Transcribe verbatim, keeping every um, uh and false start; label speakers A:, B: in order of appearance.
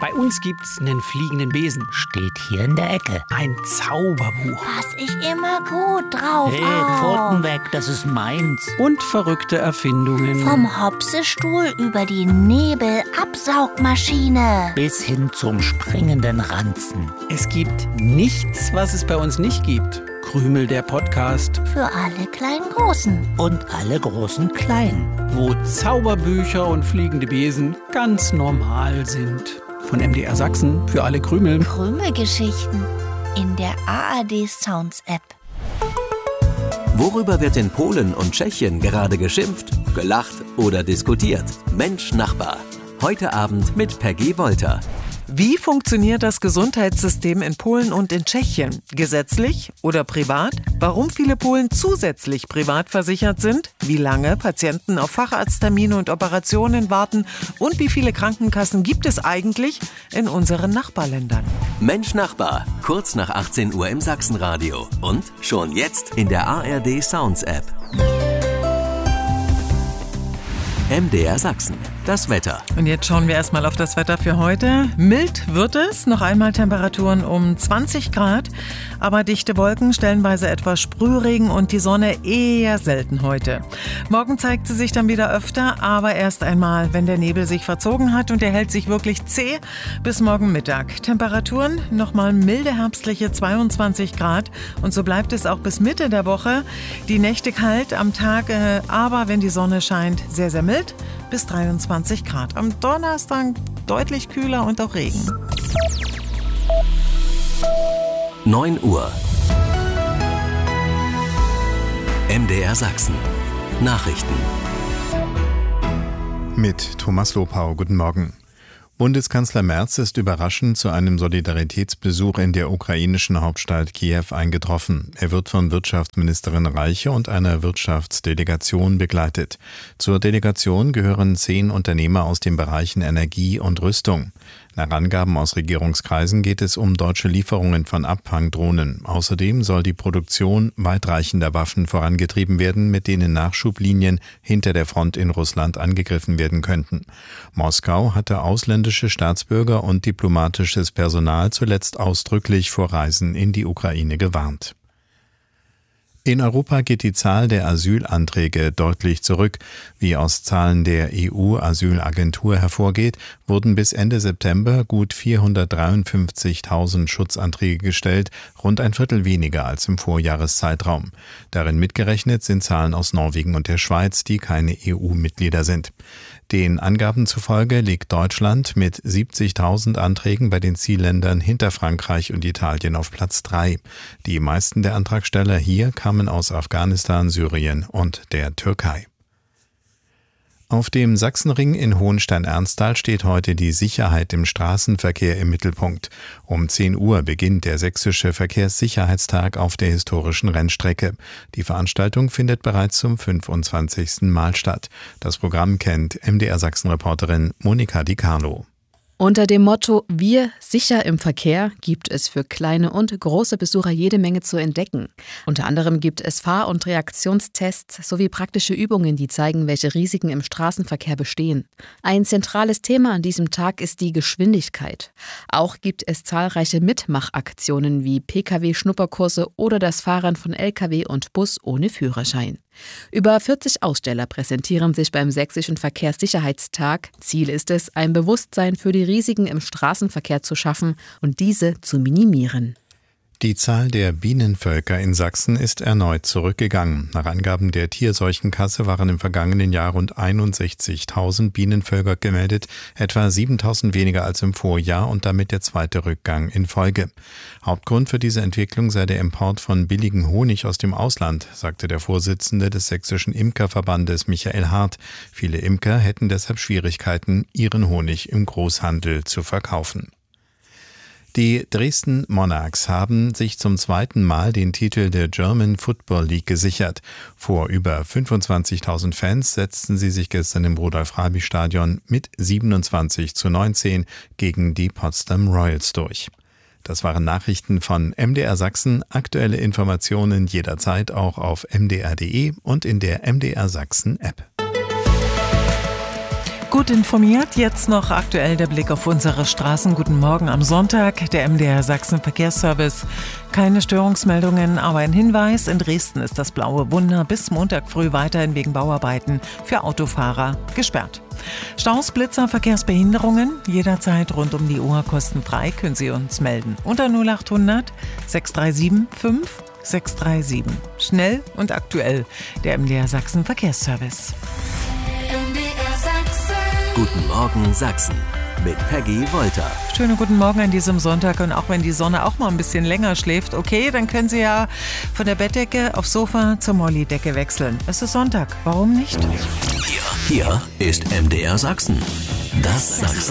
A: Bei uns gibt's einen fliegenden Besen.
B: Steht hier in der Ecke.
A: Ein Zauberbuch.
C: Pass ich immer gut drauf
B: Hey,
C: auf.
B: Pfoten weg, das ist meins.
A: Und verrückte Erfindungen.
C: Vom Hopsestuhl über die Nebelabsaugmaschine.
B: Bis hin zum springenden Ranzen.
A: Es gibt nichts, was es bei uns nicht gibt. Krümel, der Podcast.
C: Für alle Kleinen-Großen.
B: Und alle großen Kleinen.
A: Wo Zauberbücher und fliegende Besen ganz normal sind. Von M D R Sachsen für alle Krümel.
C: Krümelgeschichten in der A R D Sounds App.
D: Worüber wird in Polen und Tschechien gerade geschimpft, gelacht oder diskutiert? Mensch Nachbar. Heute Abend mit Peggy Wolter.
E: Wie funktioniert das Gesundheitssystem in Polen und in Tschechien? Gesetzlich oder privat? Warum viele Polen zusätzlich privat versichert sind? Wie lange Patienten auf Facharzttermine und Operationen warten? Und wie viele Krankenkassen gibt es eigentlich in unseren Nachbarländern?
D: Mensch Nachbar, kurz nach achtzehn Uhr im Sachsenradio. Und schon jetzt in der A R D Sounds App. M D R Sachsen, das Wetter.
E: Und jetzt schauen wir erstmal auf das Wetter für heute. Mild wird es, noch einmal Temperaturen um zwanzig Grad, aber dichte Wolken, stellenweise etwas Sprühregen und die Sonne eher selten heute. Morgen zeigt sie sich dann wieder öfter, aber erst einmal, wenn der Nebel sich verzogen hat, und er hält sich wirklich zäh bis morgen Mittag. Temperaturen nochmal milde herbstliche zweiundzwanzig Grad und so bleibt es auch bis Mitte der Woche. Die Nächte kalt am Tag, äh, aber wenn die Sonne scheint, sehr, sehr mild. Bis dreiundzwanzig Grad. Am Donnerstag deutlich kühler und auch Regen.
D: neun Uhr. M D R Sachsen. Nachrichten.
F: Mit Thomas Lopau. Guten Morgen. Bundeskanzler Merz ist überraschend zu einem Solidaritätsbesuch in der ukrainischen Hauptstadt Kiew eingetroffen. Er wird von Wirtschaftsministerin Reiche und einer Wirtschaftsdelegation begleitet. Zur Delegation gehören zehn Unternehmer aus den Bereichen Energie und Rüstung. Nach Angaben aus Regierungskreisen geht es um deutsche Lieferungen von Abfangdrohnen. Außerdem soll die Produktion weitreichender Waffen vorangetrieben werden, mit denen Nachschublinien hinter der Front in Russland angegriffen werden könnten. Moskau hatte ausländische Staatsbürger und diplomatisches Personal zuletzt ausdrücklich vor Reisen in die Ukraine gewarnt. In Europa geht die Zahl der Asylanträge deutlich zurück. Wie aus Zahlen der E U-Asylagentur hervorgeht, wurden bis Ende September gut vierhundertdreiundfünfzigtausend Schutzanträge gestellt, rund ein Viertel weniger als im Vorjahreszeitraum. Darin mitgerechnet sind Zahlen aus Norwegen und der Schweiz, die keine E U-Mitglieder sind. Den Angaben zufolge liegt Deutschland mit siebzigtausend Anträgen bei den Zielländern hinter Frankreich und Italien auf Platz drei. Die meisten der Antragsteller hier kamen aus Afghanistan, Syrien und der Türkei. Auf dem Sachsenring in Hohenstein-Ernsthal steht heute die Sicherheit im Straßenverkehr im Mittelpunkt. Um zehn Uhr beginnt der sächsische Verkehrssicherheitstag auf der historischen Rennstrecke. Die Veranstaltung findet bereits zum fünfundzwanzigsten Mal statt. Das Programm kennt M D R Sachsen-Reporterin Monika Di Carlo.
G: Unter dem Motto „Wir sicher im Verkehr" gibt es für kleine und große Besucher jede Menge zu entdecken. Unter anderem gibt es Fahr- und Reaktionstests sowie praktische Übungen, die zeigen, welche Risiken im Straßenverkehr bestehen. Ein zentrales Thema an diesem Tag ist die Geschwindigkeit. Auch gibt es zahlreiche Mitmachaktionen wie P K W-Schnupperkurse oder das Fahren von L K W und Bus ohne Führerschein. Über vierzig Aussteller präsentieren sich beim Sächsischen Verkehrssicherheitstag. Ziel ist es, ein Bewusstsein für die Risiken im Straßenverkehr zu schaffen und diese zu minimieren.
F: Die Zahl der Bienenvölker in Sachsen ist erneut zurückgegangen. Nach Angaben der Tierseuchenkasse waren im vergangenen Jahr rund einundsechzigtausend Bienenvölker gemeldet, etwa siebentausend weniger als im Vorjahr und damit der zweite Rückgang in Folge. Hauptgrund für diese Entwicklung sei der Import von billigem Honig aus dem Ausland, sagte der Vorsitzende des Sächsischen Imkerverbandes Michael Hart. Viele Imker hätten deshalb Schwierigkeiten, ihren Honig im Großhandel zu verkaufen. Die Dresden Monarchs haben sich zum zweiten Mal den Titel der German Football League gesichert. Vor über fünfundzwanzigtausend Fans setzten sie sich gestern im Rudolf-Rabi-Stadion mit siebenundzwanzig zu neunzehn gegen die Potsdam Royals durch. Das waren Nachrichten von M D R Sachsen. Aktuelle Informationen jederzeit auch auf m d r punkt d e und in der M D R Sachsen App.
E: Gut informiert, jetzt noch aktuell der Blick auf unsere Straßen. Guten Morgen am Sonntag, der M D R Sachsen Verkehrsservice. Keine Störungsmeldungen, aber ein Hinweis, in Dresden ist das blaue Wunder bis Montag früh weiterhin wegen Bauarbeiten für Autofahrer gesperrt. Staus, Blitzer, Verkehrsbehinderungen, jederzeit rund um die Uhr kostenfrei, können Sie uns melden. Unter null acht hundert sechs drei sieben fünf sechs drei sieben. Schnell und aktuell, der M D R Sachsen Verkehrsservice.
D: Guten Morgen Sachsen mit Peggy Wolter.
E: Schönen guten Morgen an diesem Sonntag, und auch wenn die Sonne auch mal ein bisschen länger schläft, okay, dann können Sie ja von der Bettdecke aufs Sofa zur Mollydecke wechseln. Es ist Sonntag, warum nicht?
D: Hier, hier ist M D R Sachsen. Das Sachsen.